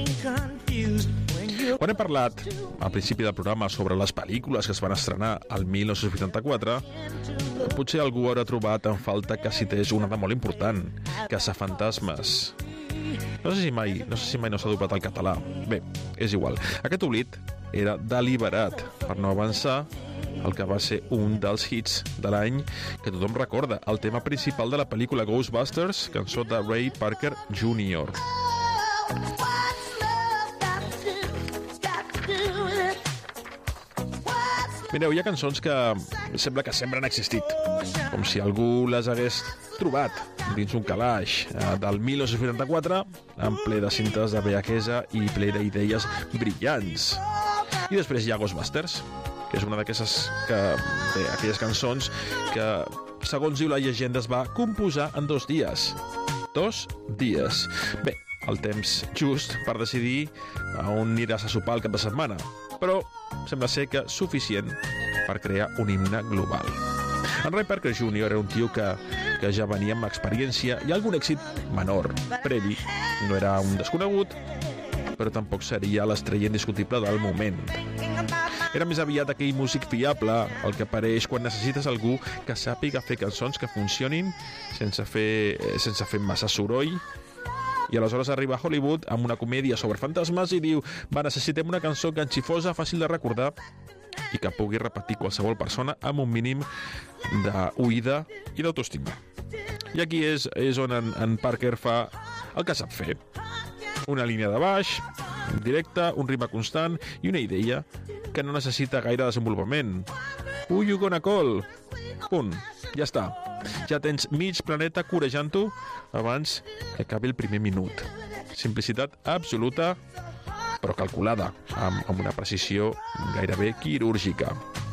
Quan he parlat al principi del programa sobre les pel·lícules que es van estrenar al 1984, potser algú haurà trobat en falta que cités una de molt important, Caçafantasmes. No sé si mai no s'ha doblat al català. Bé, és igual. Aquest oblit era deliberat per no avançar el que va ser un dels hits de l'any que tothom recorda, el tema principal de la pel·lícula Ghostbusters, cançó de Ray Parker Jr. Mireu, hi ha cançons que sembla que sempre han existit, com si algú les hagués trobat dins un calaix del 1984, en ple de cintes de VHS i ple d'idees brillants. I després hi ha Ghostbusters, que és una d'aquestes aquelles cançons que, segons diu la llegenda, es va composar en 2 dies. 2 dies. Bé, el temps just per decidir a on aniràs a sopar el cap de setmana, però sembla ser que suficient per crear un himne global. En Ray Parker Jr. era un tio que ja venia amb experiència i algun èxit menor, previ. No era un desconegut, però tampoc seria l'estrella indiscutible del moment. Era més aviat aquell músic fiable, el que apareix quan necessites algú que sàpiga fer cançons que funcionin sense fer massa soroll. I aleshores arriba a Hollywood amb una comèdia sobre fantasmes i diu: necessitem una cançó ganxifosa, fàcil de recordar i que pugui repetir qualsevol persona amb un mínim d'oïda i d'autoestima. I aquí és on en Parker fa el que sap fer. Una línia de baix, directa, un ritme constant i una idea que no necessita gaire desenvolupament. Who you gonna call? Punt. Ja està. Ja tens mig planeta corejant-ho abans que acabi el primer minut. Simplicitat absoluta, però calculada, amb una precisió gairebé quirúrgica.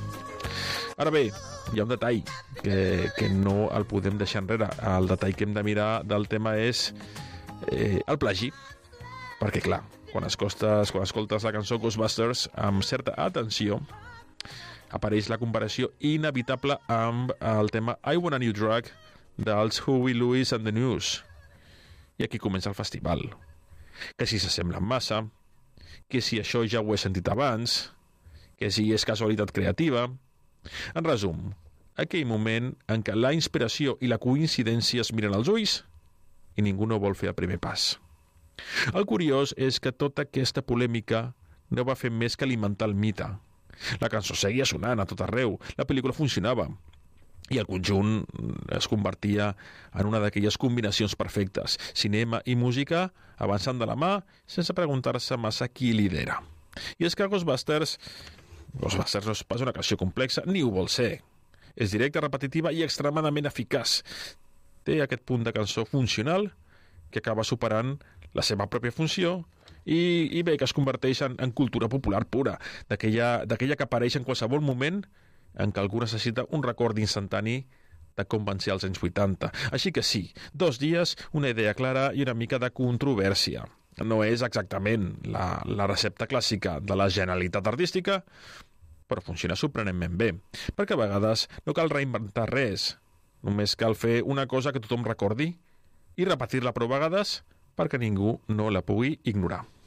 Ara bé, hi ha un detall que no el podem deixar enrere. El detall que hem de mirar del tema és el plagi. Perquè, clar, quan escoltes la cançó Ghostbusters amb certa atenció, apareix la comparació inevitable amb el tema I Want a New Drug dels Huey Lewis and the News. I aquí comença el festival. Que si s'assemblen massa, que si això ja ho he sentit abans, que si és casualitat creativa. En resum, aquell moment en què la inspiració i la coincidència es miren als ulls i ningú no vol fer el primer pas. El curiós és que tota aquesta polèmica no va fer més que alimentar el mite. La cançó seguia sonant a tot arreu, la pel·lícula funcionava i el conjunt es convertia en una d'aquelles combinacions perfectes, cinema i música avançant de la mà sense preguntar-se massa qui lidera. I és que Ghostbusters no és pas una cançó complexa ni ho vol ser. És directa, repetitiva i extremadament eficaç. Té aquest punt de cançó funcional que acaba superant la seva pròpia funció i bé, que es converteix en cultura popular pura, d'aquella que apareix en qualsevol moment en què algú necessita un record instantani de com van ser els anys 80. Així que sí, 2 dies, una idea clara i una mica de controvèrsia. No és exactament la recepta clàssica de la genialitat artística, però funciona sorprenentment bé, perquè a vegades no cal reinventar res, només cal fer una cosa que tothom recordi i repetir-la prou vegades perquè ningú no la pugui ignorar.